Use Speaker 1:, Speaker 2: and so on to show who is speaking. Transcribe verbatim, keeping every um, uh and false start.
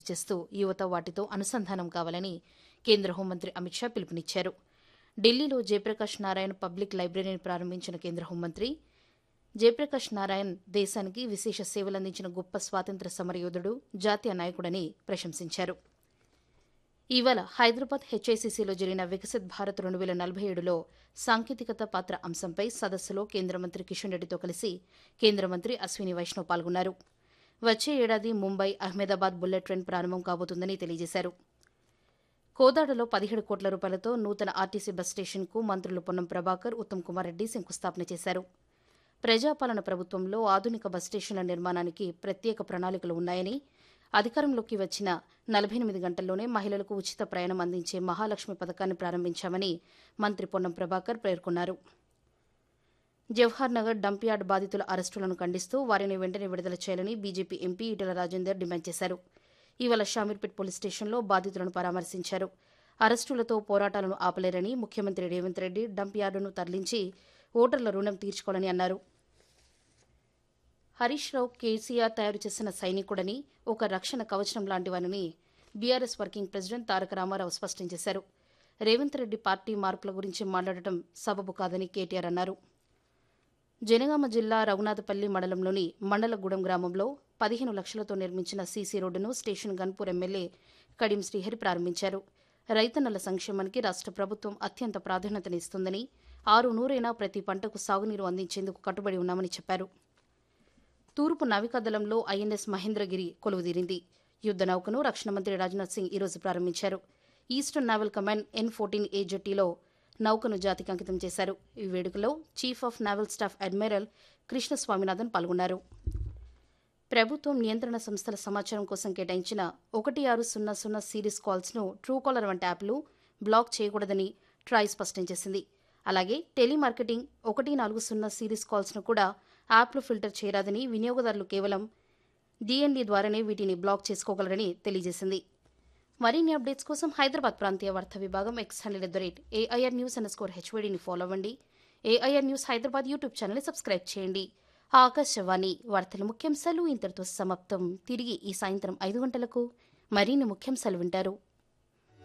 Speaker 1: చేస్తూ యువత వాటితో అనుసంధానం కావాలని కేంద్ర హోంమంత్రి అమిత్ షా పిలుపునిచ్చారు. ఢిల్లీలో జయప్రకాష్ నారాయణ్ పబ్లిక్ లైబ్రరీని ప్రారంభించిన కేంద్ర హోంమంత్రి జయప్రకాష్ నారాయణ్ దేశానికి విశేష సేవలందించిన గొప్ప స్వాతంత్ర్య సమరయోధుడు, జాతీయ నాయకుడని ప్రశంసించారు. ఇవాళ హైదరాబాద్ హెచ్ఐసిసిలో జరిగిన వికసిత్ భారత్ రెండు వేల నలభై ఏడులో సాంకేతికత పాత్ర అంశంపై సదస్సులో కేంద్ర మంత్రి కిషన్ రెడ్డితో కలిసి కేంద్ర మంత్రి అశ్విని వైష్ణవ్ పాల్గొన్నారు. వచ్చే ఏడాది ముంబై అహ్మదాబాద్ బుల్లెట్ ట్రైన్ ప్రారంభం కాబోతుందని తెలియజేశారు. కోదాడలో పదిహేడు కోట్ల రూపాయలతో నూతన ఆర్టీసీ బస్ స్టేషన్కు మంత్రులు పొన్నం ప్రభాకర్, ఉత్తమ్ కుమార్ రెడ్డి శంకుస్థాపన చేశారు. ప్రజాపాలన ప్రభుత్వంలో ఆధునిక బస్ స్టేషన్ల నిర్మాణానికి ప్రత్యేక ప్రణాళికలు ఉన్నాయని, అధికారంలోకి వచ్చిన నలభై ఎనిమిది గంటల్లోనే మహిళలకు ఉచిత ప్రయాణం అందించే మహాలక్ష్మి పథకాన్ని ప్రారంభించామని మంత్రి పొన్నం ప్రభాకర్ పేర్కొన్నారు. జవహర్ నగర్ డంప్ యార్డ్ బాధితుల అరెస్టులను ఖండిస్తూ వారిని వెంటనే విడుదల చేయాలని BJP MP Etela Rajender demand చేశారు. ఇవాళ షామీర్పేట్ పోలీస్ స్టేషన్లో బాధితులను పరామర్శించారు. అరెస్టులతో పోరాటాలను ఆపలేరని, ముఖ్యమంత్రి రేవంత్ రెడ్డి డంప్ యార్డును తరలించి ఓటర్ల రుణం తీర్చుకోవాలని అన్నారు. హరీష్ రావు కేసీఆర్ తయారు చేసిన సైనికుడని, ఒక రక్షణ కవచం లాంటివని బీఆర్ఎస్ వర్కింగ్ ప్రెసిడెంట్ తారక రామారావు స్పష్టం చేశారు. రేవంత్ రెడ్డి పార్టీ మార్పుల గురించి మాట్లాడటం సబబు కాదని కేటీఆర్ అన్నారు. జనగామ జిల్లా రఘునాథపల్లి మండలంలోని మండలగూడెం గ్రామంలో పదిహేను లక్షలతో నిర్మించిన సీసీ రోడ్డును స్టేషన్ గన్పూర్ ఎమ్మెల్యే కడియం శ్రీహరి ప్రారంభించారు. రైతన్నల సంక్షేమానికి రాష్ట్ర ప్రభుత్వం అత్యంత ప్రాధాన్యతనిస్తుందని, ఆరు నూరైనా ప్రతి పంటకు సాగునీరు అందించేందుకు కట్టుబడి ఉన్నామని చెప్పారు. తూర్పు నావికాదళంలో ఐఎన్ఎస్ మహేంద్రగిరి కొలువుదీరింది. యుద్ద నౌకను రక్షణ మంత్రి రాజ్నాథ్ సింగ్ ఈరోజు ప్రారంభించారు. ఈస్టర్న్ నావల్ కమాండ్ ఎన్ ఫోర్టీన్ ఏ జెట్టీలో నౌకను జాతికి అంకితం చేశారు. ఈ వేడుకలో chief of naval staff admiral Krishna Swaminathan పాల్గొన్నారు. ప్రభుత్వం నియంత్రణ సంస్థల సమాచారం కోసం కేటాయించిన ఒకటి ఆరు సున్నా సున్నా సిరీస్ కాల్స్ను ట్రూ కాలర్ వంటి యాప్లు బ్లాక్ చేయకూడదని ట్రాయ్ స్పష్టం చేసింది. అలాగే టెలిమార్కెటింగ్ ఒకటి నాలుగు సున్నా సిరీస్ కాల్స్ను కూడా యాప్లు ఫిల్టర్ చేయరాదని, వినియోగదారులు కేవలం డిఎన్డీ ద్వారానే వీటిని బ్లాక్ చేసుకోగలరని తెలియజేసింది. మరిన్ని అప్డేట్స్ కోసం హైదరాబాద్ ప్రాంతీయ వార్తా విభాగం X handle at the rate AIR news under score హెచ్వైడీని follow అవ్వండి. ఏఐఆర్ న్యూస్ హైదరాబాద్ యూట్యూబ్ ఛానల్ని సబ్స్క్రైబ్ చేయండి. ఆకాశవాణి వార్తల ముఖ్యాంశాలు ఇంతటితో సమాప్తం. తిరిగి ఈ సాయంత్రం ఐదు గంటలకు మరిన్ని ముఖ్యాంశాలు వింటారు.